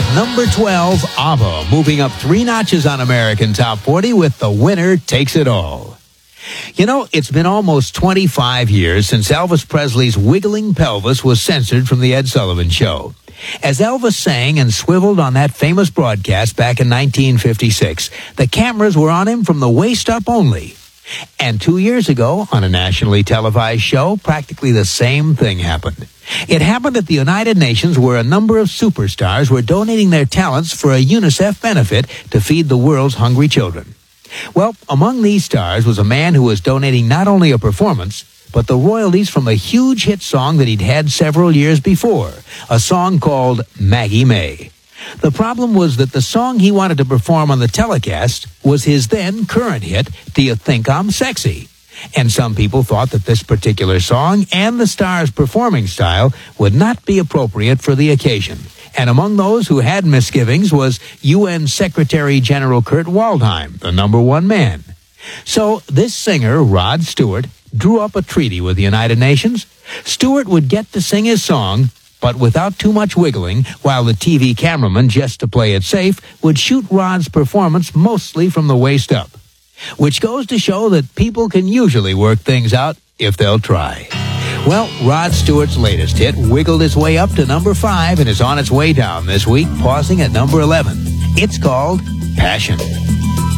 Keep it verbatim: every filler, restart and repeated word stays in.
number twelve, ABBA, moving up three notches on American Top forty with The Winner Takes It All. You know, it's been almost twenty-five years since Elvis Presley's wiggling pelvis was censored from The Ed Sullivan Show. As Elvis sang and swiveled on that famous broadcast back in nineteen fifty-six, the cameras were on him from the waist up only. And two years ago, on a nationally televised show, practically the same thing happened. It happened at the United Nations, where a number of superstars were donating their talents for a UNICEF benefit to feed the world's hungry children. Well, among these stars was a man who was donating not only a performance, but the royalties from a huge hit song that he'd had several years before, a song called Maggie May. The problem was that the song he wanted to perform on the telecast was his then current hit, Do You Think I'm Sexy? And some people thought that this particular song and the star's performing style would not be appropriate for the occasion. And among those who had misgivings was U N Secretary General Kurt Waldheim, the number one man. So this singer, Rod Stewart, drew up a treaty with the United Nations. Stewart would get to sing his song, but without too much wiggling, while the T V cameraman, just to play it safe, would shoot Rod's performance mostly from the waist up. Which goes to show that people can usually work things out if they'll try. Well, Rod Stewart's latest hit wiggled its way up to number five and is on its way down this week, pausing at number eleven. It's called Passion.